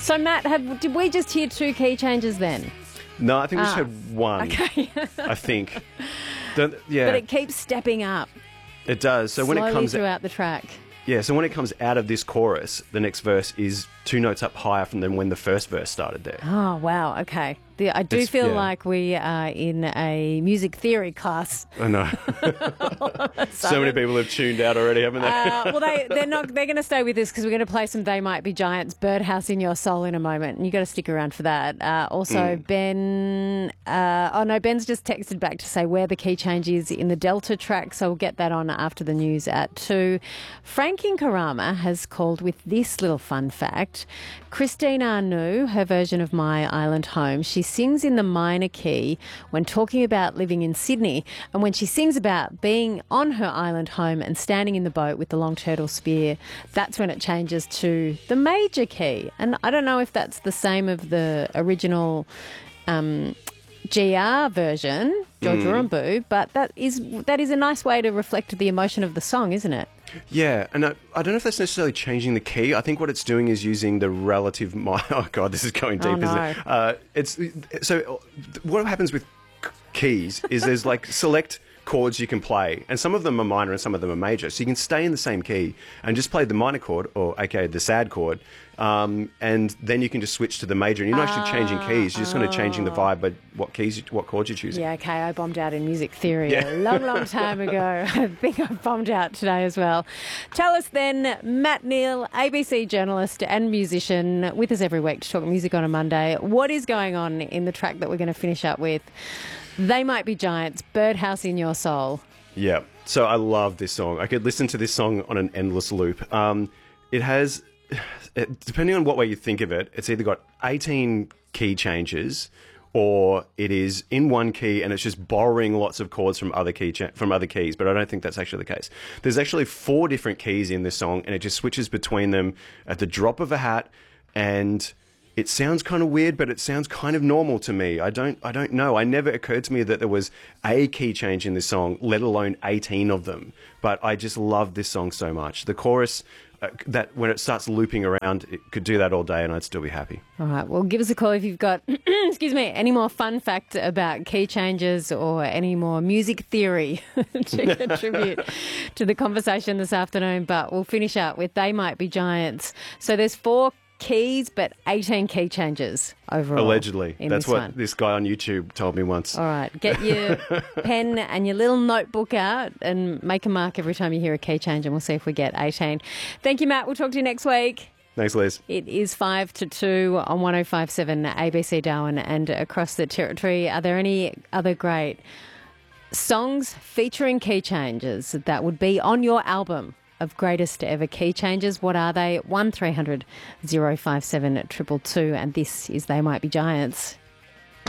So, Matt, did we just hear 2 key changes then? No, I think we just heard one. Okay. I think. But it keeps stepping up. It does. So slowly when it comes throughout the track. Yeah, so when it comes out of this chorus, the next verse is 2 notes up higher than when the first verse started there. Oh, wow. Okay. I do feel like we are in a music theory class. I know. So many people have tuned out already, haven't they? Well, they're not. They're going to stay with us because we're going to play some They Might Be Giants, Birdhouse in Your Soul in a moment, and you got to stick around for that. Ben. Ben's just texted back to say where the key change is in the Delta track, so we'll get that on after the news at 2. Frank in Karama has called with this little fun fact. Christine Arnoux, her version of My Island Home, she sings in the minor key when talking about living in Sydney, and when she sings about being on her island home and standing in the boat with the long turtle spear, that's when it changes to the major key. And I don't know if that's the same of the original GR version, George Urumbu, but that is a nice way to reflect the emotion of the song, isn't it? Yeah, and I don't know if that's necessarily changing the key. I think what it's doing is using the relative... Oh, God, this is going deep, isn't it? So what happens with keys is there's like select chords you can play, and some of them are minor and some of them are major. So you can stay in the same key and just play the minor chord, or aka the sad chord, and then you can just switch to the major. And you're not actually changing keys; you're just kind of changing the vibe, but what chords you're choosing. Yeah, okay. I bombed out in music theory a long time ago. I think I bombed out today as well. Tell us then, Matt Neal, ABC journalist and musician, with us every week to talk music on a Monday. What is going on in the track that we're going to finish up with? They Might Be Giants, Birdhouse in Your Soul. Yeah, so I love this song. I could listen to this song on an endless loop. It has, depending on what way you think of it, it's either got 18 key changes, or it is in one key and it's just borrowing lots of chords from other keys, but I don't think that's actually the case. There's actually 4 different keys in this song, and it just switches between them at the drop of a hat, and it sounds kind of weird, but it sounds kind of normal to me. I don't know. It never occurred to me that there was a key change in this song, let alone 18 of them. But I just love this song so much. The chorus, that when it starts looping around, it could do that all day and I'd still be happy. All right. Well, give us a call if you've got, any more fun fact about key changes or any more music theory to contribute to the conversation this afternoon. But we'll finish up with They Might Be Giants. So there's 4 keys, but 18 key changes overall. Allegedly. That's what this guy on YouTube told me once. All right. Get your pen and your little notebook out and make a mark every time you hear a key change, and we'll see if we get 18. Thank you, Matt. We'll talk to you next week. Thanks, Liz. It is 5 to 2 on 105.7 ABC Darwin and across the territory. Are there any other great songs featuring key changes that would be on your album of greatest ever key changes? What are they? 1300 057 222, and this is They Might Be Giants.